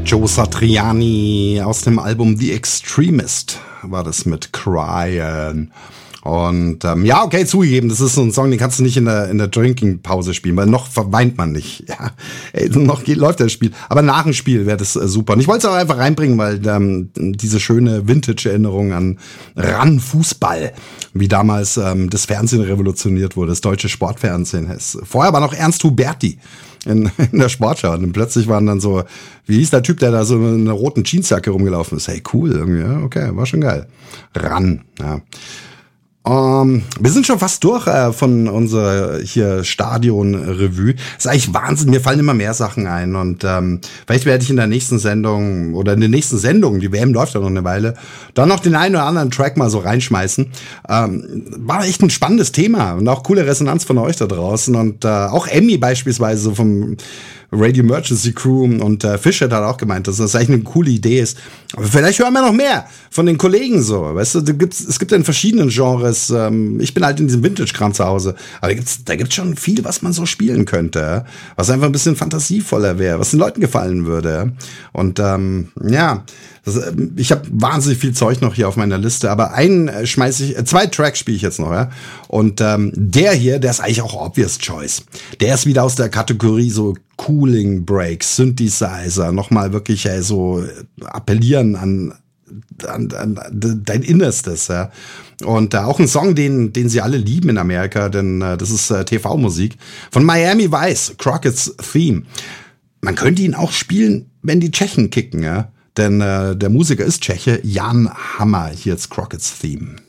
Joe Satriani aus dem Album The Extremist war das mit Cryin'. Und ja, okay, zugegeben, das ist so ein Song, den kannst du nicht in der Drinking-Pause spielen, weil noch weint man nicht. Ja, noch läuft das Spiel. Aber nach dem Spiel wäre das super. Und ich wollte es auch einfach reinbringen, weil diese schöne Vintage-Erinnerung an Ran-Fußball, wie damals das Fernsehen revolutioniert wurde, das deutsche Sportfernsehen. Vorher war noch Ernst Huberti in der Sportschau. Und plötzlich waren dann so, wie hieß der Typ, der da so in einer roten Jeansjacke rumgelaufen ist? Hey, cool, irgendwie, ja, okay, war schon geil. Ran, ja. Wir sind schon fast durch von unserer hier Stadion-Revue. Ist eigentlich Wahnsinn, mir fallen immer mehr Sachen ein und vielleicht werde ich in der nächsten Sendung oder in den nächsten Sendungen, die WM läuft ja noch eine Weile, dann noch den einen oder anderen Track mal so reinschmeißen. War echt ein spannendes Thema und auch coole Resonanz von euch da draußen und auch Emmy beispielsweise so vom Radio Emergency Crew und Fish hat auch gemeint, dass das eigentlich eine coole Idee ist. Aber vielleicht hören wir noch mehr von den Kollegen so. Weißt du, es gibt ja in verschiedenen Genres. Ich bin halt in diesem Vintage-Kram zu Hause. Aber da gibt's schon viel, was man so spielen könnte. Was einfach ein bisschen fantasievoller wäre, was den Leuten gefallen würde. Und ja, ich habe wahnsinnig viel Zeug noch hier auf meiner Liste, aber zwei Tracks spiele ich jetzt noch, ja. Und der ist eigentlich auch Obvious Choice. Der ist wieder aus der Kategorie so Cooling Breaks, Synthesizer, nochmal wirklich so appellieren an dein Innerstes, ja. Und auch ein Song, den sie alle lieben in Amerika, denn das ist TV-Musik von Miami Vice, Crockett's Theme. Man könnte ihn auch spielen, wenn die Tschechen kicken, ja. Denn der Musiker ist Tscheche, Jan Hammer, hier jetzt Crockett's Theme.